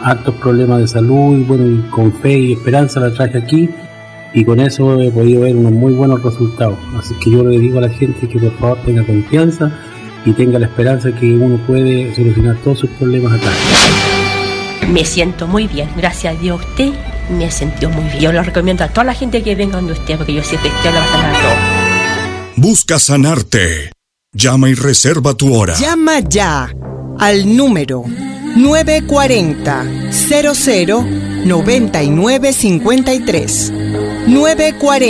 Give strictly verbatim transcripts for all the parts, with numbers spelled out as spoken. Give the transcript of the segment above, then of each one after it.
hartos problemas de salud y bueno, y con fe y esperanza la traje aquí y con eso he podido ver unos muy buenos resultados. Así que yo le digo a la gente que por favor tenga confianza y tenga la esperanza que uno puede solucionar todos sus problemas acá. Me siento muy bien, gracias a Dios a usted me he sentido muy bien. Yo lo recomiendo a toda la gente que venga donde usted, porque yo sé que usted lo va a sanar todo. Busca sanarte. Llama y reserva tu hora. Llama ya al número nueve cuatro cero cero cero nueve nueve cinco tres. nueve cuatro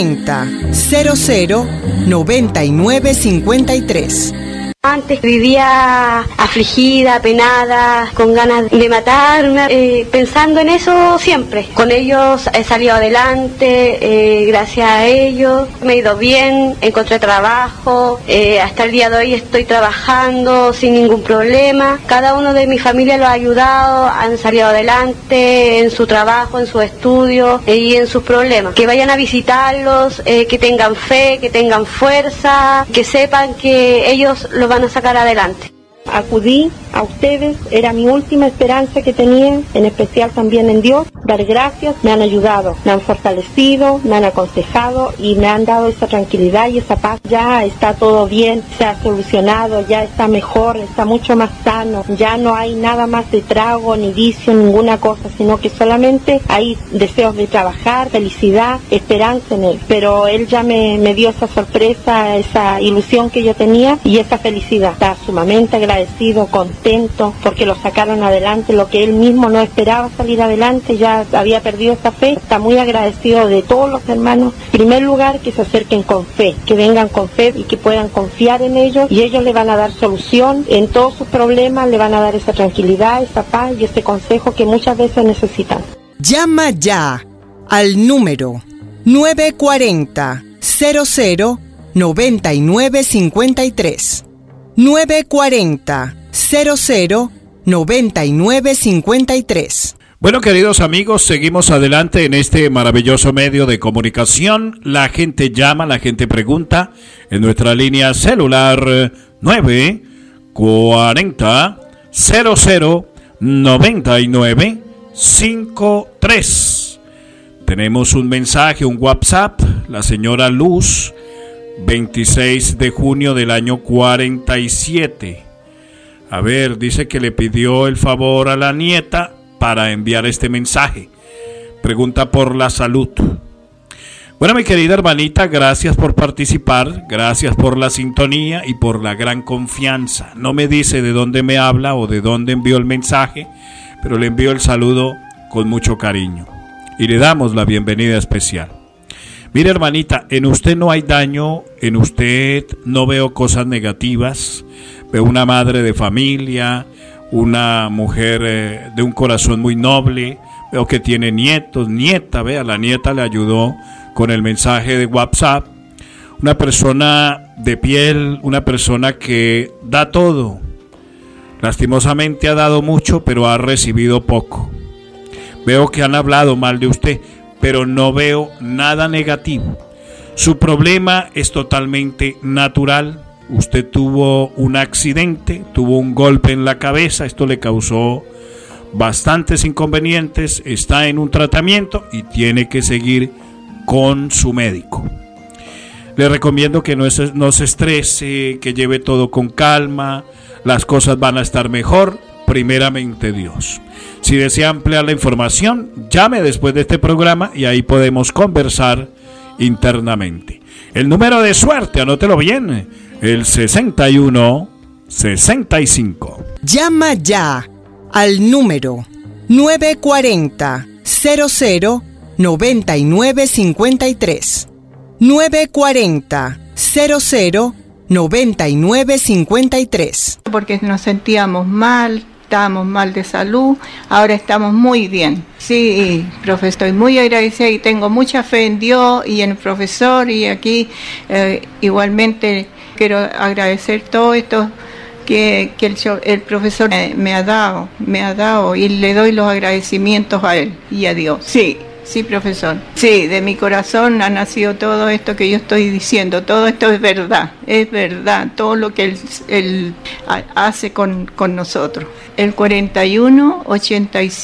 cero cero nueve nueve cinco tres. Antes vivía afligida, penada, con ganas de matarme, eh, pensando en eso siempre. Con ellos he salido adelante, eh, gracias a ellos me he ido bien, encontré trabajo, eh, hasta el día de hoy estoy trabajando sin ningún problema. Cada uno de mi familia lo ha ayudado, han salido adelante en su trabajo, en su estudio eh, y en sus problemas. Que vayan a visitarlos, eh, que tengan fe, que tengan fuerza, que sepan que ellos lo van a sacar adelante. Acudí a ustedes, era mi última esperanza que tenía, en especial también en Dios. Dar gracias, me han ayudado, me han fortalecido, me han aconsejado y me han dado esa tranquilidad y esa paz. Ya está todo bien, se ha solucionado, ya está mejor, está mucho más sano, ya no hay nada más de trago, ni vicio, ninguna cosa, sino que solamente hay deseos de trabajar, felicidad, esperanza en Él. Pero Él ya me, me dio esa sorpresa, esa ilusión que yo tenía y esa felicidad. Está sumamente agradecido, contento, porque lo sacaron adelante, lo que Él mismo no esperaba salir adelante, ya había perdido esa fe. Está muy agradecido de todos los hermanos. En primer lugar, que se acerquen con fe, que vengan con fe y que puedan confiar en ellos, y ellos le van a dar solución en todos sus problemas, le van a dar esa tranquilidad, esa paz y ese consejo que muchas veces necesitan. Llama ya al número nueve cuatro cero cero nueve nueve cinco tres. nueve cuatro cero cero nueve nueve cinco tres. Bueno, queridos amigos, seguimos adelante en este maravilloso medio de comunicación. La gente llama, la gente pregunta en nuestra línea celular nueve cuarenta cero cero noventa y nueve cinco tres. Tenemos un mensaje, un WhatsApp. La señora Luz, veintiséis de junio del año cuarenta y siete. A ver, dice que le pidió el favor a la nieta para enviar este mensaje. Pregunta por la salud. Bueno, mi querida hermanita, gracias por participar, gracias por la sintonía y por la gran confianza. No me dice de dónde me habla o de dónde envió el mensaje, pero le envío el saludo con mucho cariño y le damos la bienvenida especial. Mire, hermanita, en usted no hay daño, en usted no veo cosas negativas. Veo una madre de familia, una mujer eh, de un corazón muy noble. Veo que tiene nietos, nieta, vea, la nieta le ayudó con el mensaje de WhatsApp. Una persona de piel, una persona que da todo. Lastimosamente ha dado mucho, pero ha recibido poco. Veo que han hablado mal de usted, pero no veo nada negativo. Su problema es totalmente natural. Usted tuvo un accidente, tuvo un golpe en la cabeza, esto le causó bastantes inconvenientes, está en un tratamiento y tiene que seguir con su médico. Le recomiendo que no se, no se estrese, que lleve todo con calma, las cosas van a estar mejor, primeramente Dios. Si desea ampliar la información, llame después de este programa y ahí podemos conversar internamente. El número de suerte, anótelo bien, el sesenta y uno sesenta y cinco. Llama ya al número nueve cuatro cero cero nueve nueve cinco tres. nueve cuatro cero cero nueve nueve cinco tres. Porque nos sentíamos mal, estábamos mal de salud, ahora estamos muy bien. Sí, profe, estoy muy agradecida y tengo mucha fe en Dios y en el profesor, y aquí eh, igualmente quiero agradecer todo esto que, que el, el profesor me, me ha dado, me ha dado, y le doy los agradecimientos a él y a Dios. Sí, sí, profesor. Sí, de mi corazón ha nacido todo esto que yo estoy diciendo. Todo esto es verdad, es verdad. Todo lo que él, él hace con, con nosotros. El cuarenta y uno ochenta y cinco.